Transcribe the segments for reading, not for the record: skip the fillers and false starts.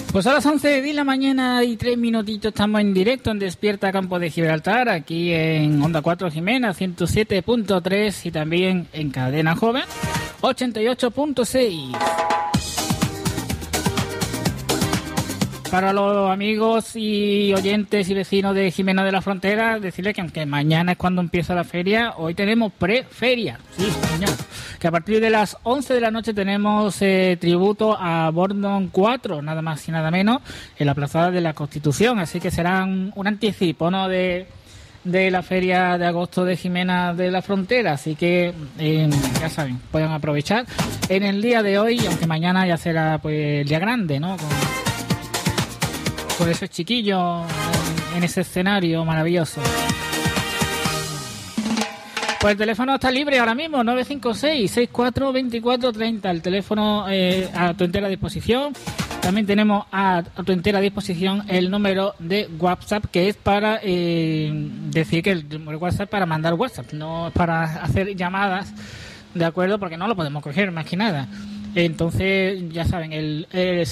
Pues a las 11 de la mañana y 3 minutitos estamos en directo en Despierta Campo de Gibraltar, aquí en Onda 4 Jimena 107.3 y también en Cadena Joven 88.6. Para los amigos y oyentes y vecinos de Jimena de la Frontera, decirles que aunque mañana es cuando empieza la feria, hoy tenemos pre-feria. Sí, señor. Que a partir de las 11 de la noche tenemos tributo a Bordon 4, nada más y nada menos, en la Plaza de la Constitución. Así que será un anticipo, ¿no?, de la feria de agosto de Jimena de la Frontera. Así que, ya saben, pueden aprovechar en el día de hoy, aunque mañana ya será pues el día grande, ¿no?, con esos chiquillos en ese escenario maravilloso. Pues el teléfono está libre ahora mismo, 956-642430. El teléfono a tu entera disposición. También tenemos a tu entera disposición el número de WhatsApp, que es para decir que el número de WhatsApp es para mandar WhatsApp, no es para hacer llamadas, ¿de acuerdo? Porque no lo podemos coger más que nada. Entonces, ya saben, el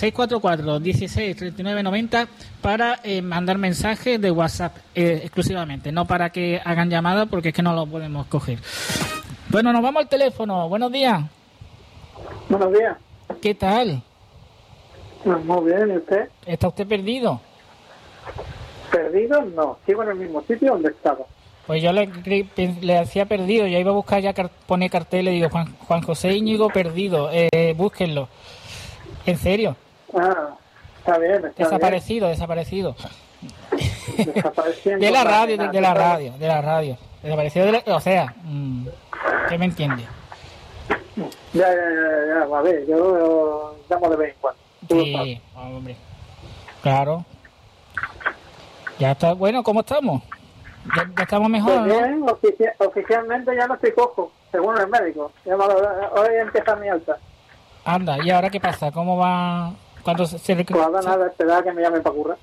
644-16-39-90 para mandar mensajes de WhatsApp exclusivamente, no para que hagan llamadas porque es que no lo podemos coger. Bueno, nos vamos al teléfono. Buenos días. Buenos días. ¿Qué tal? Muy bien, ¿y usted? ¿Está usted perdido? ¿Perdido? No, sigo en el mismo sitio donde estaba. Pues yo le hacía perdido, ya iba a buscar, ya pone cartel, le digo Juan José Íñigo perdido, búsquenlo. ¿En serio? Ah, está bien, desaparecido. Desapareciendo. de la radio. Desaparecido o sea, ¿qué me entiende? Ya, a ver, yo llamo de vez en cuando. Sí, hombre. Claro. Ya está, bueno, ¿cómo estamos? Ya estamos mejor, pues bien, ¿no? Oficialmente ya no estoy cojo, según el médico. Hoy empieza mi alta. Anda, ¿y ahora qué pasa? ¿Cómo va? ¿Cuándo se Pues ahora nada, esperar que me llamen para currar.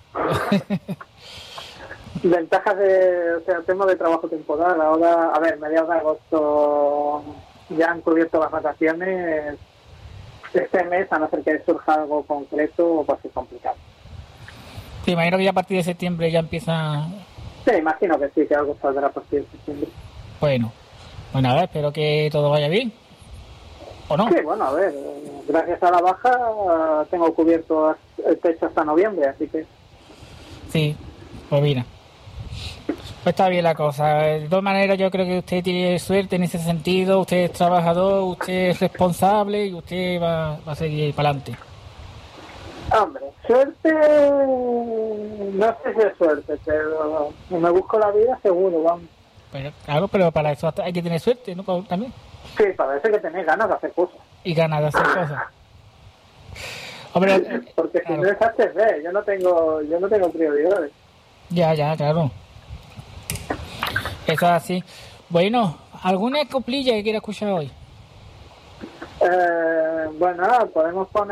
Ventajas el tema de trabajo temporal. Ahora, a ver, mediados de agosto ya han cubierto las vacaciones. Este mes, a no ser que surja algo concreto, va a ser complicado. Sí, imagino que ya a partir de septiembre ya empieza... Sí, imagino que sí, que algo saldrá a partir de septiembre. Bueno, a ver, espero que todo vaya bien. ¿O no? Sí, bueno, a ver, gracias a la baja tengo cubierto el techo hasta noviembre, así que... Sí, pues mira. Pues está bien la cosa. De todas maneras, yo creo que usted tiene suerte en ese sentido. Usted es trabajador, usted es responsable y usted va a seguir para adelante. Hombre, suerte, no sé si es suerte, pero me busco la vida seguro, vamos. Pero, claro, pero para eso hay que tener suerte, ¿no? También. Sí, para eso hay que tener ganas de hacer cosas. Y ganas de hacer cosas. Hombre, porque claro. Si no es HC, yo no tengo prioridades. Ya, claro. Eso es así. Bueno, ¿alguna coplilla que quiera escuchar hoy? Bueno, podemos poner